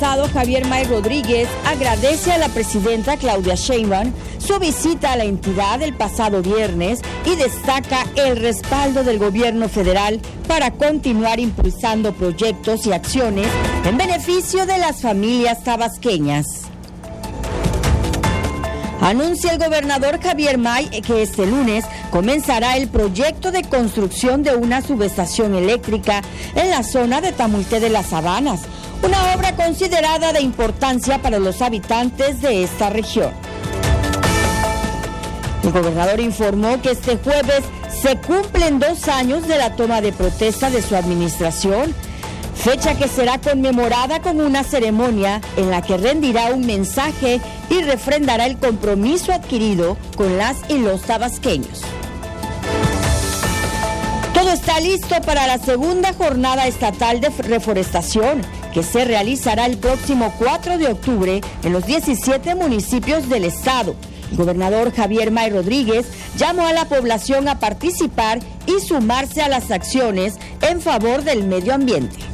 Javier May Rodríguez agradece a la presidenta Claudia Sheinbaum su visita a la entidad el pasado viernes y destaca el respaldo del gobierno federal para continuar impulsando proyectos y acciones en beneficio de las familias tabasqueñas. Anuncia el gobernador Javier May que este lunes comenzará el proyecto de construcción de una subestación eléctrica en la zona de Tamulté de las Sabanas, una obra considerada de importancia para los habitantes de esta región. El gobernador informó que este jueves se cumplen 2 años de la toma de protesta de su administración, fecha que será conmemorada con una ceremonia en la que rendirá un mensaje y refrendará el compromiso adquirido con las y los tabasqueños. Todo está listo para la segunda jornada estatal de reforestación, que se realizará el próximo 4 de octubre en los 17 municipios del estado. El gobernador Javier May Rodríguez llamó a la población a participar y sumarse a las acciones en favor del medio ambiente.